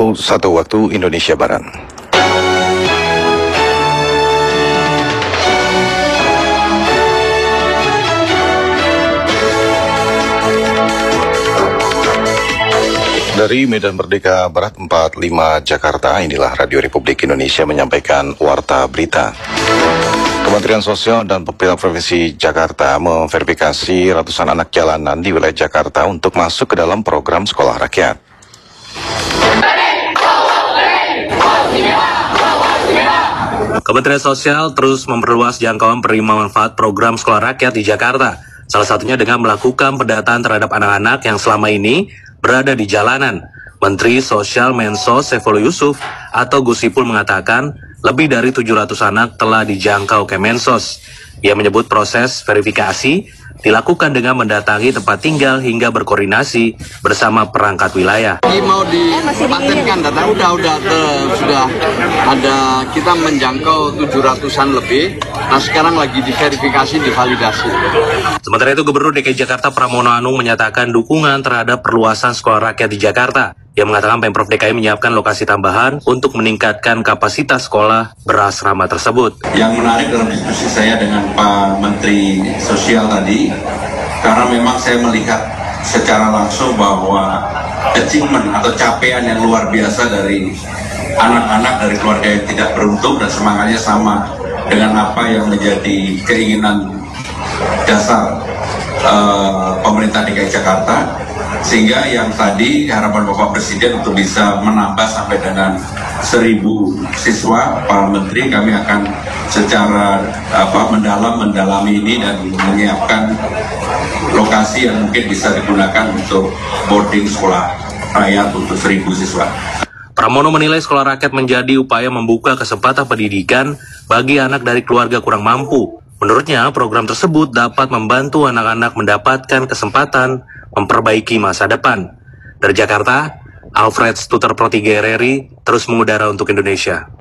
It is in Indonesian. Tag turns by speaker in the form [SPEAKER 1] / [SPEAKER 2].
[SPEAKER 1] Pukul 1 waktu Indonesia Barat. Dari Medan Merdeka Barat 45 Jakarta, inilah Radio Republik Indonesia menyampaikan Warta Berita. Kementerian Sosial dan Pemerintah Provinsi Jakarta memverifikasi ratusan anak jalanan di wilayah Jakarta untuk masuk ke dalam program sekolah rakyat.
[SPEAKER 2] Kementerian Sosial terus memperluas jangkauan penerima manfaat program sekolah rakyat di Jakarta. Salah satunya dengan melakukan pendataan terhadap anak-anak yang selama ini berada di jalanan. Menteri Sosial Mensos Saifullah Yusuf atau Gus Ipul mengatakan lebih dari 700 anak telah dijangkau Kemensos. Ia menyebut proses verifikasi dilakukan dengan mendatangi tempat tinggal hingga berkoordinasi bersama perangkat wilayah.
[SPEAKER 3] Ini mau dipatenkan data, sudah ada, kita menjangkau 700-an lebih, nah sekarang lagi diverifikasi, divalidasi.
[SPEAKER 2] Sementara itu Gubernur DKI Jakarta Pramono Anung menyatakan dukungan terhadap perluasan sekolah rakyat di Jakarta. Ia mengatakan Pemprov DKI menyiapkan lokasi tambahan untuk meningkatkan kapasitas sekolah berasrama tersebut.
[SPEAKER 4] Yang menarik dalam diskusi saya dengan Pak Menteri Sosial tadi, karena memang saya melihat secara langsung bahwa achievement atau capaian yang luar biasa dari anak-anak dari keluarga yang tidak beruntung dan semangatnya sama dengan apa yang menjadi keinginan dasar pemerintah DKI Jakarta. Sehingga yang tadi harapan Bapak Presiden untuk bisa menambah sampai dengan 1.000 siswa, Pak Menteri, kami akan secara mendalami ini dan menyiapkan lokasi yang mungkin bisa digunakan untuk boarding sekolah rakyat untuk 1.000 siswa.
[SPEAKER 2] Pramono menilai sekolah rakyat menjadi upaya membuka kesempatan pendidikan bagi anak dari keluarga kurang mampu. Menurutnya, program tersebut dapat membantu anak-anak mendapatkan kesempatan memperbaiki masa depan. Dari Jakarta, Alfred Stuter Pro 3 RRI terus mengudara untuk Indonesia.